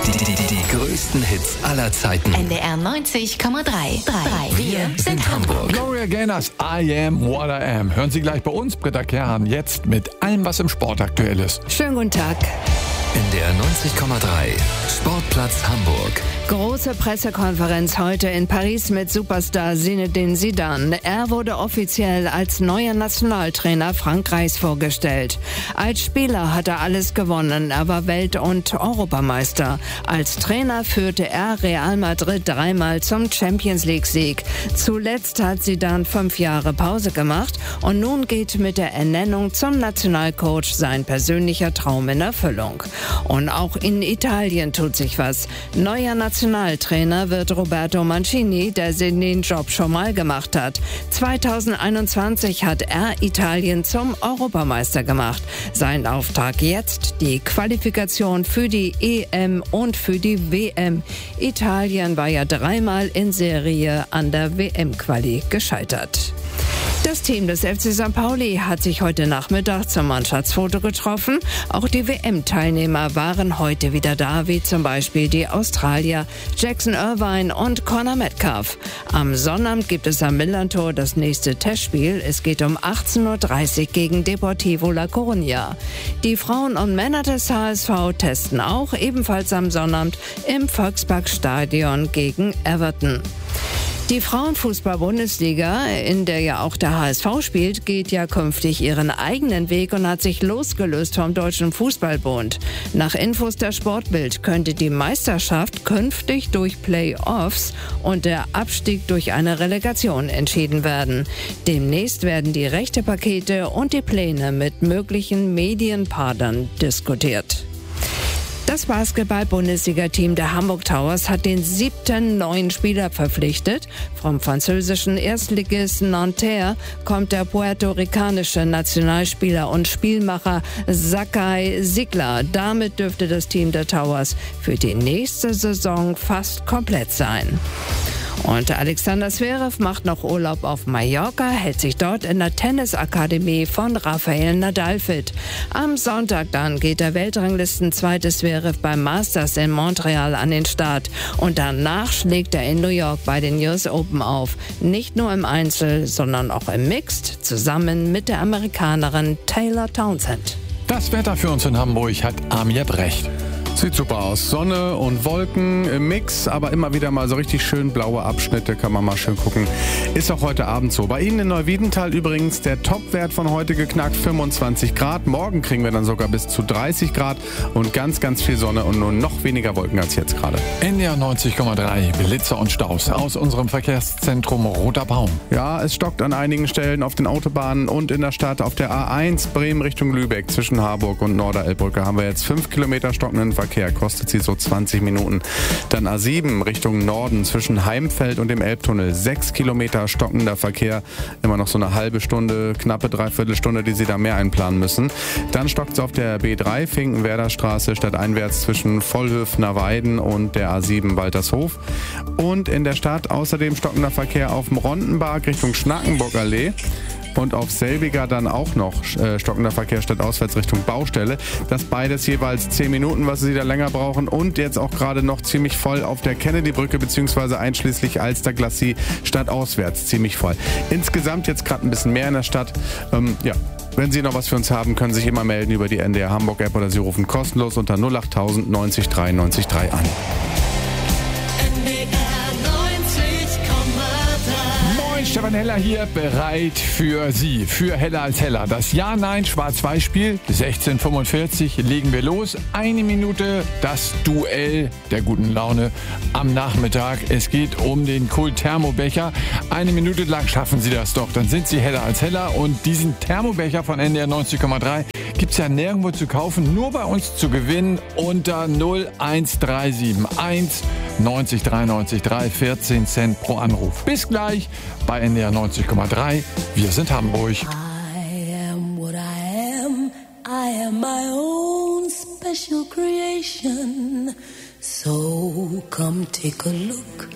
Die größten Hits aller Zeiten. NDR 90,3. Wir sind Hamburg. Gloria Gaynors I Am What I Am. Hören Sie gleich bei uns, Britta Kerhan, jetzt mit allem, was im Sport aktuell ist. Schönen guten Tag. NDR 90,3. Sportplatz Hamburg. Große Pressekonferenz heute in Paris mit Superstar Zinedine Zidane. Er wurde offiziell als neuer Nationaltrainer Frankreichs vorgestellt. Als Spieler hat er alles gewonnen. Er war Welt- und Europameister. Als Trainer führte er Real Madrid dreimal zum Champions-League-Sieg. Zuletzt hat Zidane 5 Jahre Pause gemacht und nun geht mit der Ernennung zum Nationalcoach sein persönlicher Traum in Erfüllung. Und auch in Italien tut sich was. Neuer Nationaltrainer wird Roberto Mancini, der den Job schon mal gemacht hat. 2021 hat er Italien zum Europameister gemacht. Sein Auftrag jetzt die Qualifikation für die EM und für die WM. Italien war ja dreimal in Serie an der WM-Quali gescheitert. Das Team des FC St. Pauli hat sich heute Nachmittag zum Mannschaftsfoto getroffen. Auch die WM-Teilnehmer waren heute wieder da, wie zum Beispiel die Australier Jackson Irvine und Conor Metcalf. Am Sonnabend gibt es am Millantor das nächste Testspiel. Es geht um 18:30 Uhr gegen Deportivo La Coruña. Die Frauen und Männer des HSV testen auch ebenfalls am Sonnabend im Volksparkstadion gegen Everton. Die Frauenfußball-Bundesliga, in der ja auch der HSV spielt, geht ja künftig ihren eigenen Weg und hat sich losgelöst vom Deutschen Fußballbund. Nach Infos der Sportbild könnte die Meisterschaft künftig durch Playoffs und der Abstieg durch eine Relegation entschieden werden. Demnächst werden die Rechtepakete und die Pläne mit möglichen Medienpartnern diskutiert. Das Basketball-Bundesliga-Team der Hamburg Towers hat den 7. neuen Spieler verpflichtet. Vom französischen Erstligisten Nanterre kommt der puerto-ricanische Nationalspieler und Spielmacher Zakai Sigler. Damit dürfte das Team der Towers für die nächste Saison fast komplett sein. Und Alexander Zverev macht noch Urlaub auf Mallorca, hält sich dort in der Tennisakademie von Rafael Nadal fit. Am Sonntag dann geht der Weltranglisten-Zweite Zverev beim Masters in Montreal an den Start. Und danach schlägt er in New York bei den US Open auf. Nicht nur im Einzel, sondern auch im Mixed, zusammen mit der Amerikanerin Taylor Townsend. Das Wetter für uns in Hamburg hat Amir Brecht. Sieht super aus. Sonne und Wolken im Mix, aber immer wieder mal so richtig schön blaue Abschnitte, kann man mal schön gucken. Ist auch heute Abend so. Bei Ihnen in Neuwiedental übrigens der Topwert von heute geknackt, 25 Grad. Morgen kriegen wir dann sogar bis zu 30 Grad und ganz, ganz viel Sonne und nur noch weniger Wolken als jetzt gerade. NDR 90,3, Blitzer und Staus aus unserem Verkehrszentrum Roter Baum. Ja, es stockt an einigen Stellen auf den Autobahnen und in der Stadt. Auf der A1 Bremen Richtung Lübeck zwischen Harburg und Norderelbbrücke haben wir jetzt 5 Kilometer stockenden Verkehr. Kostet sie so 20 Minuten. Dann A7 Richtung Norden zwischen Heimfeld und dem Elbtunnel. 6 Kilometer stockender Verkehr. Immer noch so eine halbe Stunde, knappe Dreiviertelstunde, die Sie da mehr einplanen müssen. Dann stockt es auf der B3 Finkenwerder Straße stadteinwärts zwischen Vollhöfner-Weiden und der A7 Waltershof. Und in der Stadt außerdem stockender Verkehr auf dem Rondenberg Richtung Schnackenburgallee. Und auf selbiger dann auch noch stockender Verkehr stadtauswärts Richtung Baustelle. Das beides jeweils 10 Minuten, was Sie da länger brauchen. Und jetzt auch gerade noch ziemlich voll auf der Kennedy-Brücke beziehungsweise einschließlich Alster-Glacis stadtauswärts ziemlich voll. Insgesamt jetzt gerade ein bisschen mehr in der Stadt. Wenn Sie noch was für uns haben, können Sie sich immer melden über die NDR Hamburg App oder Sie rufen kostenlos unter 08000 90 3 90 3 an. Stefan Heller hier, bereit für Sie, für Heller als Heller. Das Ja-Nein-Schwarz-Weiß-Spiel, 16:45 legen wir los. 1 Minute das Duell der guten Laune am Nachmittag. Es geht um den Kult-Thermobecher. 1 Minute lang schaffen Sie das doch, dann sind Sie Heller als Heller. Und diesen Thermobecher von NDR 90,3 gibt es ja nirgendwo zu kaufen, nur bei uns zu gewinnen unter 01371 90 93 3, 14 Cent pro Anruf. Bis gleich bei NDR 90,3. Wir sind Hamburg. I am what I am. I am my own special creation. So come take a look